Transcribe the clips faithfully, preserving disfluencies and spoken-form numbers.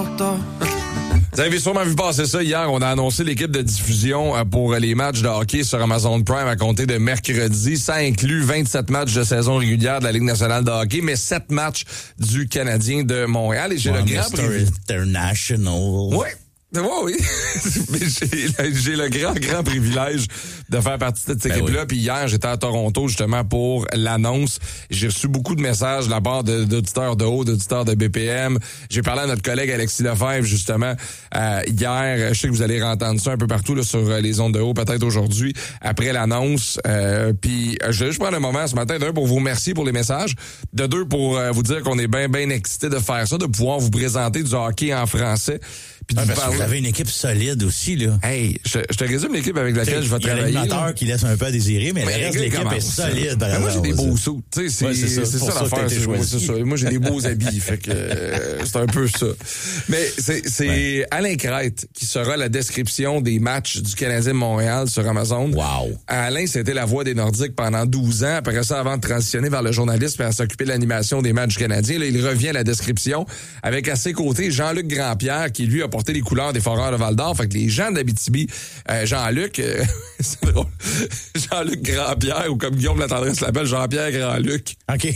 doctor. Vous avez sûrement vu passer ça hier. On a annoncé l'équipe de diffusion pour les matchs de hockey sur Amazon Prime à compter de mercredi. Ça inclut vingt-sept matchs de saison régulière de la Ligue nationale de hockey, mais sept matchs du Canadien de Montréal. Et j'ai ouais, le grand privilège. International. Oui. Oui, oui. Mais j'ai, j'ai le grand, grand privilège de faire partie de cette ben équipe-là. Oui. Puis hier, j'étais à Toronto justement pour l'annonce. J'ai reçu beaucoup de messages de la part de, d'auditeurs de haut, d'auditeurs de B P M. J'ai parlé à notre collègue Alexis Lefebvre justement euh, hier. Je sais que vous allez entendre ça un peu partout là, sur les ondes de haut, peut-être aujourd'hui, après l'annonce. Euh, puis je vais juste prendre un moment ce matin, d'un, pour vous remercier pour les messages. De deux, pour euh, vous dire qu'on est bien, bien excités de faire ça, de pouvoir vous présenter du hockey en français. Puis ah, parce que vous avez une équipe solide aussi, là. Hey, je, je te résume l'équipe avec laquelle T'sais, je vais travailler. Il y a l'animateur qui laisse un peu à désirer, mais, mais le reste de l'équipe est solide. Mais moi, j'ai des beaux sous. Tu sais, c'est, ouais, c'est ça, c'est ça, ça l'affaire. C'est, ouais, c'est ça. Moi, j'ai des beaux habits. Fait que euh, c'est un peu ça. Mais c'est, c'est ouais. Alain Crête qui sera la description des matchs du Canadien de Montréal sur Amazon. Wow. Alain, c'était la voix des Nordiques pendant douze ans. Après ça, avant de transitionner vers le journalisme et à s'occuper de l'animation des matchs du Canadien, là, il revient à la description avec à ses côtés Jean-Luc Grandpierre qui, lui, a porté les couleurs des Foreurs de Val-d'Or. Fait que les gens d'Abitibi, euh, Jean-Luc, euh, c'est drôle, Jean-Luc Grandpierre, ou comme Guillaume Latendresse l'appelle, Jean-Pierre Grand-Luc. OK.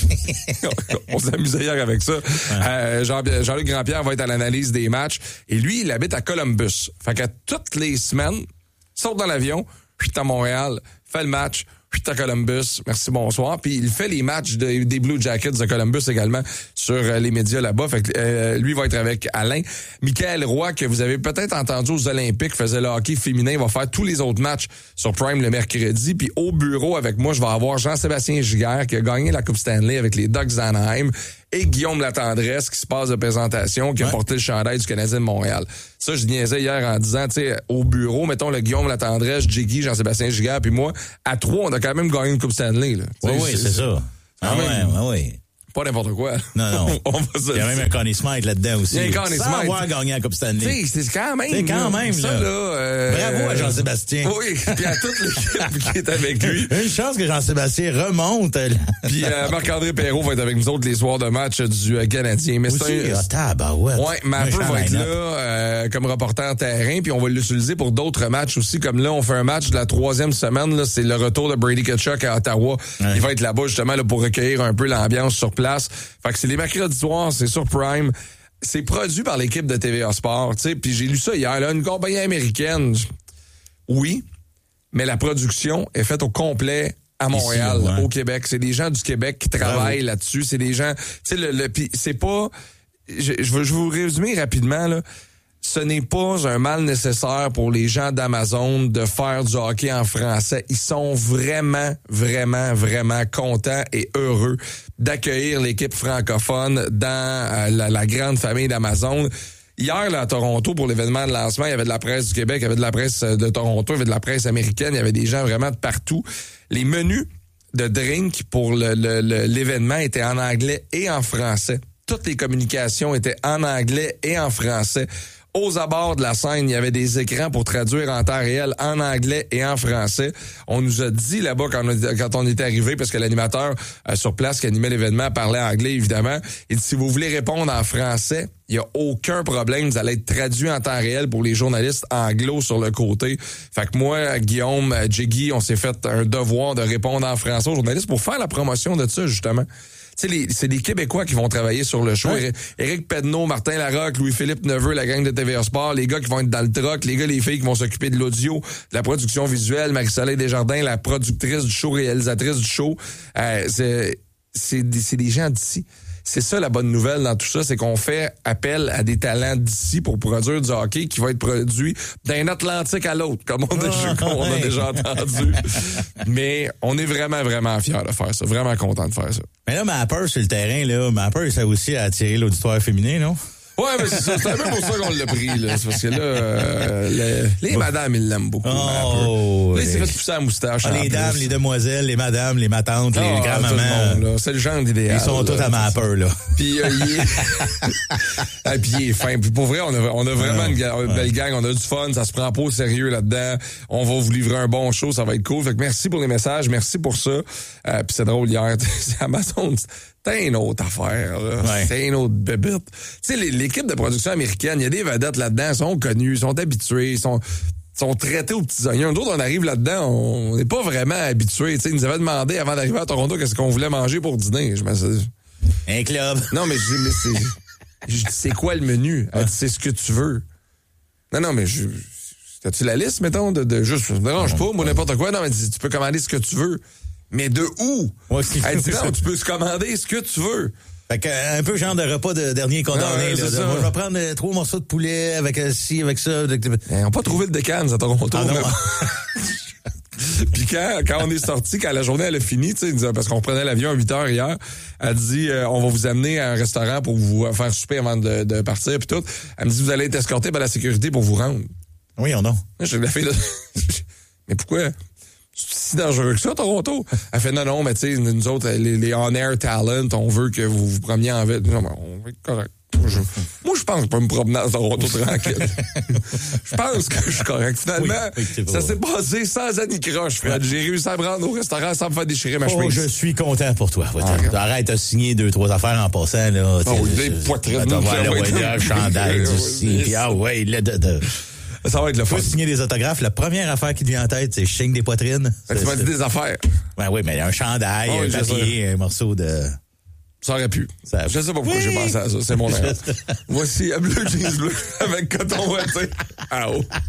On s'amusait hier avec ça. Ouais. Euh, Jean, Jean-Luc Grandpierre va être à l'analyse des matchs. Et lui, il habite à Columbus. Fait que toutes les semaines, saute dans l'avion, puis à Montréal, fait le match, puis à Columbus, merci, bonsoir. Puis il fait les matchs de, des Blue Jackets de Columbus également sur euh, les médias là-bas. Fait que euh, lui va être avec Alain. Michael Roy, que vous avez peut-être entendu aux Olympiques, faisait le hockey féminin, va faire tous les autres matchs sur Prime le mercredi. Puis au bureau avec moi, je vais avoir Jean-Sébastien Giguère qui a gagné la Coupe Stanley avec les Ducks d'Anaheim. Et Guillaume Latendresse qui se passe de présentation, qui ouais. a porté le chandail du Canadien de Montréal. Ça, je niaisais hier en disant, tu sais, au bureau, mettons le Guillaume Latendresse, Jiggy, Jean-Sébastien Giguère, puis moi, à trois, on a quand même gagné une Coupe Stanley. Là. Oui, oui, c'est, c'est ça. Ah oui, oui, oui. Pas n'importe quoi. Non, non. On va se Il y a même un Connie Smythe là-dedans aussi. Il y a un Connie Smythe. Sans avoir gagné la Coupe Stanley. Tu sais, c'est quand même. C'est quand même, ça, là. là euh, Bravo à Jean-Sébastien. Oui, puis à toute l'équipe qui est avec lui. Une chance que Jean-Sébastien remonte. Puis euh, Marc-André Perrault va être avec nous autres les soirs de match du euh, Canadien. Mais aussi, c'est un... ah, tabarouette. Ouais, Mapper va être là euh, comme reporter terrain, puis on va l'utiliser pour d'autres matchs aussi. Comme là, on fait un match de la troisième semaine, là, c'est le retour de Brady Tkachuk à Ottawa. Ouais. Il va être là-bas justement là, pour recueillir un peu l'ambiance sur place. Fait que c'est les mercredis soirs, c'est sur Prime. C'est produit par l'équipe de T V A Sport, tu sais. Puis j'ai lu ça hier, là, une compagnie américaine. Oui, mais la production est faite au complet à Montréal, ici, ouais. au Québec. C'est des gens du Québec qui travaillent Bravo. là-dessus. C'est des gens, tu sais, le, le pis c'est pas. Je, je veux, je vais vous résumer rapidement là. Ce n'est pas un mal nécessaire pour les gens d'Amazon de faire du hockey en français. Ils sont vraiment, vraiment, vraiment contents et heureux d'accueillir l'équipe francophone dans euh, la, la grande famille d'Amazon. Hier, là, à Toronto, pour l'événement de lancement, il y avait de la presse du Québec, il y avait de la presse de Toronto, il y avait de la presse américaine, il y avait des gens vraiment de partout. Les menus de drink pour le, le, le, l'événement étaient en anglais et en français. Toutes les communications étaient en anglais et en français. Aux abords de la scène, il y avait des écrans pour traduire en temps réel en anglais et en français. On nous a dit là-bas quand on, quand on était arrivé, parce que l'animateur euh, sur place qui animait l'événement parlait anglais, évidemment. Il dit, si vous voulez répondre en français, il n'y a aucun problème. Vous allez être traduit en temps réel pour les journalistes anglo sur le côté. Fait que moi, Guillaume, Jiggy, on s'est fait un devoir de répondre en français aux journalistes pour faire la promotion de ça, justement. Tu sais, c'est des Québécois qui vont travailler sur le show. Ouais. Éric Pedneau, Martin Larocque, Louis-Philippe Neveu, la gang de T V A Sport, les gars qui vont être dans le truck, les gars, les filles qui vont s'occuper de l'audio, de la production visuelle, Marie-Soleil Desjardins, la productrice du show, réalisatrice du show. Euh, c'est, c'est, des, c'est des gens d'ici. C'est ça la bonne nouvelle dans tout ça, c'est qu'on fait appel à des talents d'ici pour produire du hockey qui va être produit d'un Atlantique à l'autre, comme on, déjà, comme on a déjà entendu. Mais on est vraiment, vraiment fiers de faire ça. Vraiment content de faire ça. Mais là, Mapper sur le terrain, là, Mapper, ça a aussi attiré l'auditoire féminin, non? Ouais, mais c'est ça. C'est un peu pour ça qu'on l'a pris, là. C'est parce que là, euh, les, les madames, ils l'aiment beaucoup. Oh, là, il s'est fait pousser la moustache. Ah, les dames, plus. Les demoiselles, les madames, les matantes, oh, les grands-mamans. C'est le genre idéal. Ils sont tous à Mapper, là. Puis, euh, il est... ah, puis il est fin. Puis pour vrai, on a, on a vraiment ah, une, une belle ouais. gang. On a du fun. Ça se prend pas au sérieux là-dedans. On va vous livrer un bon show. Ça va être cool. Fait que merci pour les messages. Merci pour ça. Euh, puis c'est drôle hier. C'est Amazon. C'est une autre affaire, là. Ouais. C'est une autre bébite. Tu sais, l'équipe de production américaine, il y a des vedettes là-dedans, ils sont connus, ils sont habitués, ils sont, sont traités aux petits oignons. Nous autres, on arrive là-dedans, on n'est pas vraiment habitués. Tu sais, ils nous avaient demandé avant d'arriver à Toronto qu'est-ce qu'on voulait manger pour dîner. Je me suis... Un club. Non, mais je dis, mais c'est... Je dis, c'est quoi le menu? Elle dit, c'est ce que tu veux. Non, non, mais je... T'as-tu la liste, mettons, de, de juste... Ne dérange pas, moi, n'importe quoi. Non, mais tu peux commander ce que tu veux. Mais de où? Ouais, Elle dit, non, tu peux se commander ce que tu veux. Fait que, un peu genre de repas de dernier condamné. Ouais, là, de, moi, je vais prendre euh, trois morceaux de poulet avec euh, ci, avec ça. Ils n'ont pas trouvé de décane à Toronto. Ah, non. Puis quand, quand on est sorti, quand la journée elle a fini, tu sais, parce qu'on prenait l'avion à huit heures hier, elle dit euh, on va vous amener à un restaurant pour vous faire souper avant de, de partir puis tout. Elle me dit vous allez être escorté par la sécurité pour vous rendre. Oui ou non? Je la fille de... Mais pourquoi? C'est si dangereux que ça, Toronto? Elle fait non, non, mais tu sais, nous autres, les, les on-air talent, on veut que vous vous promeniez en ville. Non, mais on va être correct. Je, moi, je pense pas me promener à Toronto tranquille. Je pense que je suis correct. Finalement, oui, oui, ça s'est passé sans anicroche, Fred. J'ai réussi à me rendre au restaurant sans me faire déchirer ma oh, chemise. Je suis content pour toi. Ah, arrête de signer deux, trois affaires en passant. Là, oh, des poitrines. On va aller un chandail aussi. Ah ouais, là, de... de... Ça va être le fun. Faut signer des autographes. La première affaire qui te vient en tête, c'est je signe des poitrines. Tu m'as dit des affaires. Ben oui, mais un chandail, oh, un papier, un morceau de... Ça aurait pu. Ça... Je sais pas pourquoi oui. j'ai pensé à ça. C'est mon erreur. Voici un bleu jeans bleu avec coton ouaté. Ah oh.